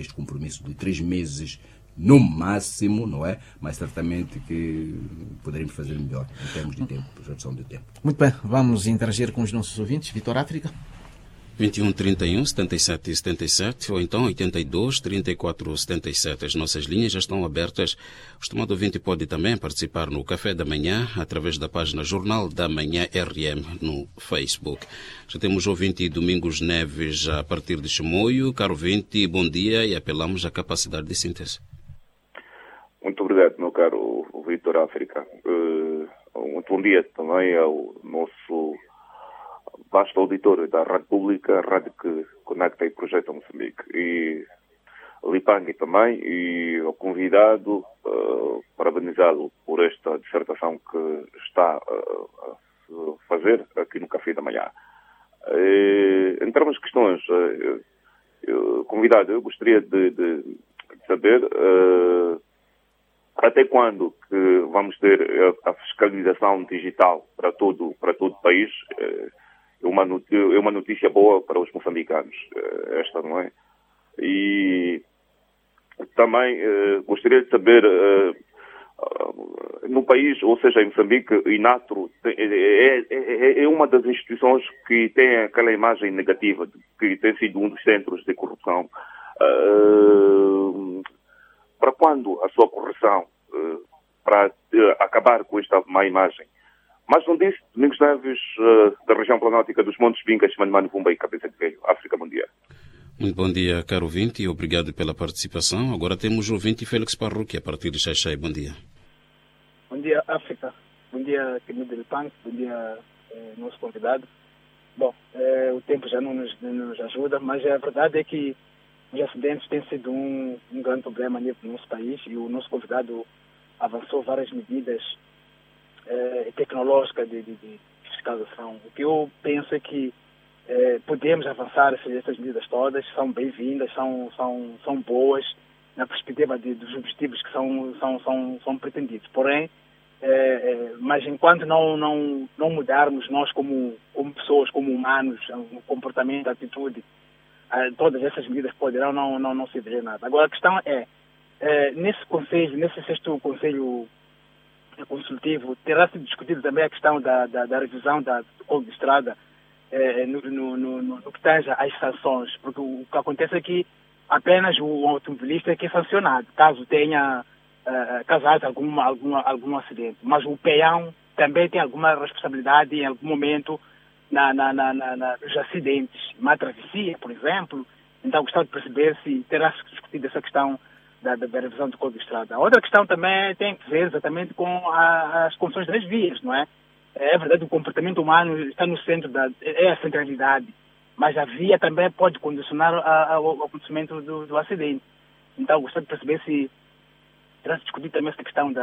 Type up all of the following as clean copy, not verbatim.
este compromisso de 3 meses no máximo, não é? Mas certamente que poderemos fazer melhor em termos de tempo, redução de tempo. Muito bem, vamos interagir com os nossos ouvintes. Vitor África. 21 31 77 77 ou então 82 34 77. As nossas linhas já estão abertas. O estimado ouvinte pode também participar no Café da Manhã através da página Jornal da Manhã RM no Facebook. Já temos o ouvinte Domingos Neves a partir de Chimoio. Caro ouvinte, bom dia e apelamos à capacidade de síntese. Muito obrigado, meu caro Vitor África. Muito bom dia também ao nosso vasto auditório da Rádio Pública, a rádio que conecta e projeta Moçambique. E Lipang também, e ao convidado, parabenizá-lo por esta dissertação que está a fazer aqui no Café da Manhã. Em termos de questões, convidado, eu gostaria de saber até quando que vamos ter a fiscalização digital para todo o país. É uma notícia boa para os moçambicanos, esta, não é? E também gostaria de saber, no país, ou seja, em Moçambique, o INATRO é uma das instituições que tem aquela imagem negativa, que tem sido um dos centros de corrupção. Para quando a sua correção, para acabar com esta má imagem? Mas não disse, Domingos Neves, da região planáltica dos Montes Bincas, Manmano, Pumba e Cabeça de Velho. África, bom dia. Muito bom dia, caro ouvinte, e obrigado pela participação. Agora temos o ouvinte Félix Parruque, a partir de Xaixai. Bom dia. Bom dia, África. Bom dia, querido Lipang. Bom dia, nosso convidado. Bom, o tempo já não nos ajuda, mas a verdade é que os acidentes têm sido um grande problema no nosso país e o nosso convidado avançou várias medidas tecnológica de fiscalização. O que eu penso é que podemos avançar essas medidas todas, são bem-vindas, são boas na perspectiva dos objetivos que são pretendidos. Porém, mas enquanto não mudarmos nós como pessoas, como humanos, o comportamento, a atitude, todas essas medidas poderão não servir a nada. Agora a questão nesse sexto conselho consultivo, terá sido discutido também a questão da revisão do Código de Estrada no que tange às sanções, porque o que acontece é que apenas o automobilista é que é sancionado, caso haja algum acidente. Mas o peão também tem alguma responsabilidade em algum momento nos acidentes, uma travessia, por exemplo. Então gostava de perceber se terá sido discutido essa questão da revisão do Código de Estrada. A outra questão também tem a ver exatamente com as condições das vias, não é? É verdade, o comportamento humano está no centro, é a centralidade, mas a via também pode condicionar ao acontecimento do acidente. Então, gostaria de perceber se terá se discutido também essa questão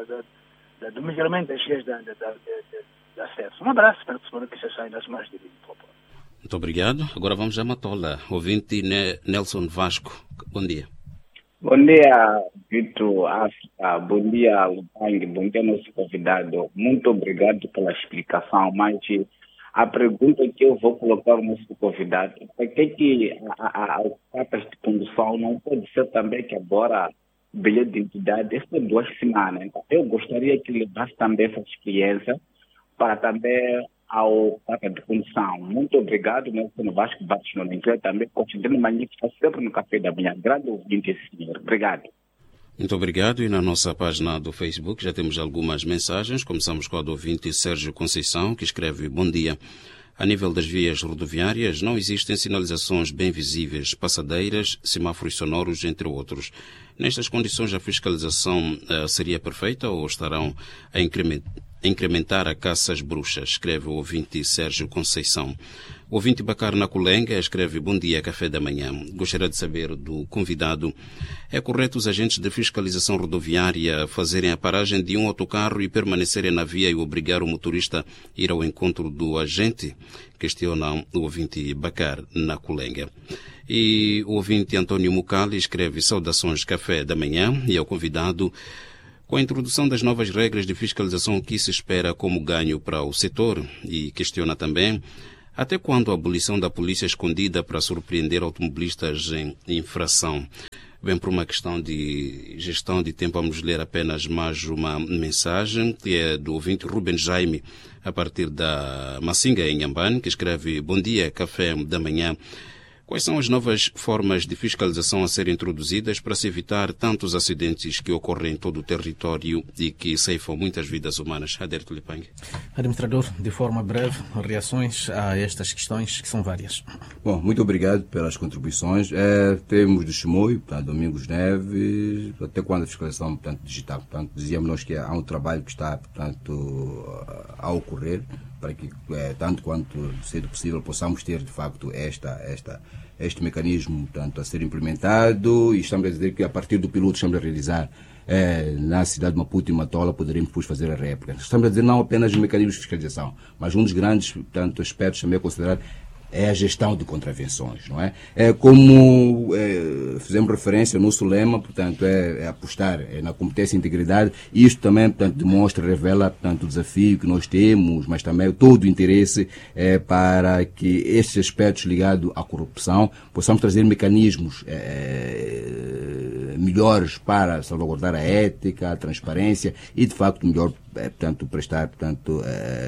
do melhoramento das vias de acesso. Um abraço para a que já sai das margens de vida. Muito obrigado. Agora vamos a Matola. Ouvinte Nelson Vasco. Bom dia. Bom dia, Vitor África. Bom dia, Lupang. Bom dia, nosso convidado. Muito obrigado pela explicação, mas a pergunta que eu vou colocar ao nosso convidado é que as capas de condução não pode ser também que agora bilhete de identidade estas 2 semanas. Então, eu gostaria que levasse também essa experiência para também ao capa de condução. Muito obrigado, Nelson Vasco Baixo no inglês, também continuando magnífico sempre no Café da Manhã. Grande ouvinte, senhor. Obrigado. Muito obrigado. E na nossa página do Facebook já temos algumas mensagens. Começamos com a do ouvinte Sérgio Conceição, que escreve: bom dia. A nível das vias rodoviárias, não existem sinalizações bem visíveis, passadeiras, semáforos sonoros, entre outros. Nestas condições, a fiscalização seria perfeita ou estarão a incrementar a caça às bruxas? Escreve o ouvinte Sérgio Conceição. O ouvinte Bacar Naculenga escreve: bom dia, Café da Manhã. Gostaria de saber do convidado: é correto os agentes de fiscalização rodoviária fazerem a paragem de um autocarro e permanecerem na via e obrigar o motorista a ir ao encontro do agente? Questiona o ouvinte Bacar Naculenga. E o ouvinte Antônio Mucali escreve: saudações, Café da Manhã, e ao convidado: com a introdução das novas regras de fiscalização, o que se espera como ganho para o setor? E questiona também: até quando a abolição da polícia escondida para surpreender automobilistas em infração? Bem, por uma questão de gestão de tempo, vamos ler apenas mais uma mensagem, que é do ouvinte Ruben Jaime, a partir da Massinga, em Nhambane, que escreve: Bom dia, café da manhã. Quais são as novas formas de fiscalização a serem introduzidas para se evitar tantos acidentes que ocorrem em todo o território e que ceifam muitas vidas humanas? Ader Tulipang. Administrador, de forma breve, reações a estas questões, que são várias. Bom, muito obrigado pelas contribuições. Temos do Chimoio, portanto, Domingos Neves, até quando a fiscalização, portanto, digital. Portanto, dizíamos nós que há um trabalho que está, portanto, a ocorrer para que, tanto quanto cedo possível, possamos ter, de facto, este mecanismo, portanto, a ser implementado, e estamos a dizer que a partir do piloto estamos a realizar na cidade de Maputo e Matola, poderemos depois fazer a réplica. Estamos a dizer não apenas o mecanismo de fiscalização, mas um dos grandes, portanto, aspectos também a considerar é a gestão de contravenções, não é? Como fizemos referência, o nosso lema, portanto, é apostar na competência e integridade, e isto também, portanto, demonstra, revela, portanto, o desafio que nós temos, mas também todo o interesse para que estes aspectos ligados à corrupção possamos trazer mecanismos melhores para salvaguardar a ética, a transparência e, de facto, melhor, portanto, prestar, portanto,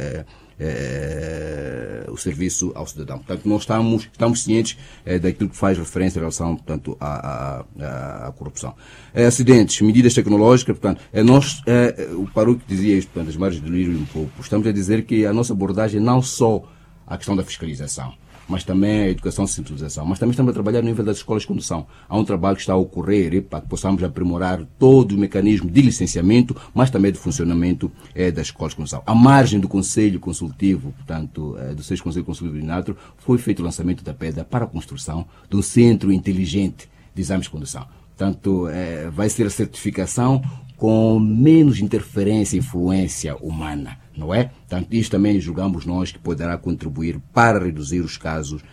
o serviço ao cidadão. Portanto, nós estamos cientes daquilo que faz referência em relação, portanto, à corrupção. Acidentes, medidas tecnológicas, portanto, o Paruque dizia isto, portanto, as margens do livro um pouco. Estamos a dizer que a nossa abordagem não só a questão da fiscalização, mas também a educação e sensibilização. Mas também estamos a trabalhar no nível das escolas de condução. Há um trabalho que está a ocorrer para que possamos aprimorar todo o mecanismo de licenciamento, mas também de funcionamento das escolas de condução. À margem do Conselho Consultivo, portanto, do 6 Conselho Consultivo do INATRO, foi feito o lançamento da pedra para a construção de um centro inteligente de exames de condução. Portanto, vai ser a certificação com menos interferência e influência humana, não é? Portanto, isto também julgamos nós que poderá contribuir para reduzir os casos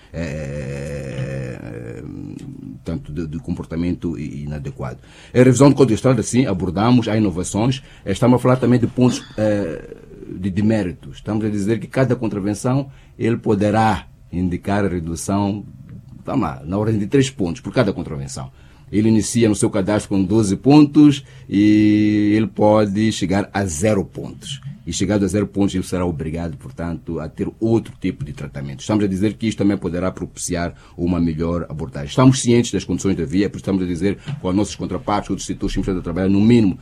tanto de comportamento inadequado. A revisão do Código de Estrada, sim, abordamos, há inovações. Estamos a falar também de pontos de deméritos. Estamos a dizer que cada contravenção ele poderá indicar a redução, vamos lá, na ordem de 3 pontos por cada contravenção. Ele inicia no seu cadastro com 12 pontos e ele pode chegar a 0 pontos. E chegado a 0 pontos, ele será obrigado, portanto, a ter outro tipo de tratamento. Estamos a dizer que isto também poderá propiciar uma melhor abordagem. Estamos cientes das condições da via, porque estamos a dizer com as nossas contrapartes, outros setores que estão a trabalhar, no mínimo,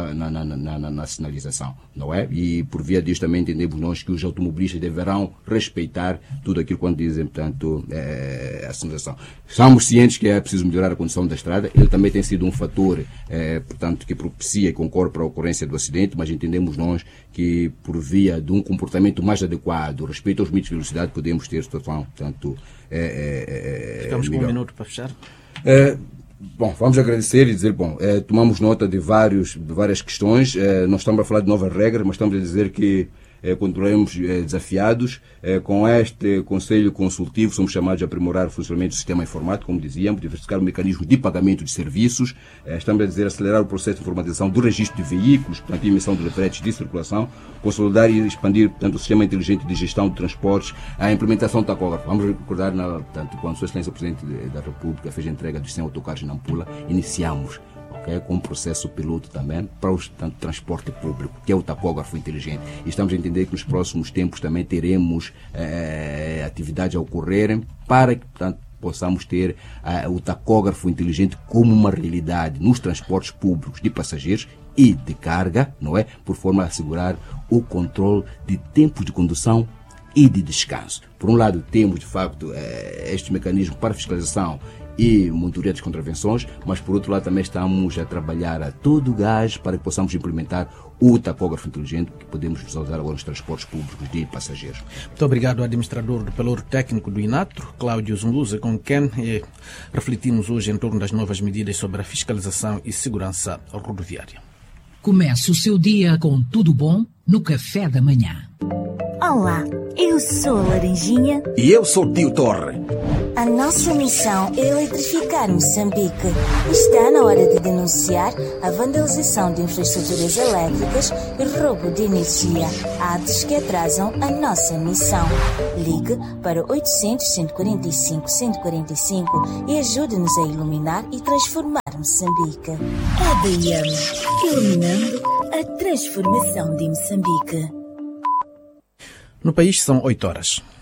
na sinalização, não é? E por via disto também entendemos nós que os automobilistas deverão respeitar tudo aquilo quando dizem, portanto, a sinalização. Estamos cientes que é preciso melhorar a condição da estrada. Ele também tem sido um fator, portanto, que propicia e concorre para a ocorrência do acidente, mas entendemos nós que por via de um comportamento mais adequado, respeito aos limites de velocidade, podemos ter situação, portanto, ficamos melhor. Com 1 minuto para fechar. Bom, vamos agradecer e dizer, tomamos nota de várias questões. Nós estamos a falar de novas regras, mas estamos a dizer que continuaremos desafiados. Com este Conselho Consultivo, somos chamados a aprimorar o funcionamento do sistema informático, como dizíamos, diversificar o mecanismo de pagamento de serviços. Estamos a dizer acelerar o processo de informatização do registro de veículos, portanto, emissão de livretes de circulação, consolidar e expandir, portanto, o sistema inteligente de gestão de transportes, a implementação do tacógrafo. Vamos recordar, portanto, quando Sua Excelência o Presidente da República fez a entrega dos 100 autocarros em Nampula, iniciamos com um processo piloto também para o transporte público, que é o tacógrafo inteligente. E estamos a entender que nos próximos tempos também teremos atividades a ocorrerem para que, portanto, possamos ter o tacógrafo inteligente como uma realidade nos transportes públicos de passageiros e de carga, não é? Por forma a assegurar o controle de tempos de condução e de descanso. Por um lado, temos, de facto, este mecanismo para fiscalização e monitoria das contravenções, mas por outro lado também estamos a trabalhar a todo o gás para que possamos implementar o tacógrafo inteligente que podemos usar agora nos transportes públicos de passageiros. Muito obrigado ao administrador do pelouro técnico do INATRO, Cláudio Zunguza, com quem refletimos hoje em torno das novas medidas sobre a fiscalização e segurança rodoviária. Comece o seu dia com tudo bom no café da manhã. Olá, eu sou a Laranjinha. E eu sou o Tio Torre. A nossa missão é eletrificar Moçambique. Está na hora de denunciar a vandalização de infraestruturas elétricas e roubo de energia, atos que atrasam a nossa missão. Ligue para 800-145-145 e ajude-nos a iluminar e transformar Moçambique. ADM, iluminando a transformação de Moçambique. No país são 8 horas.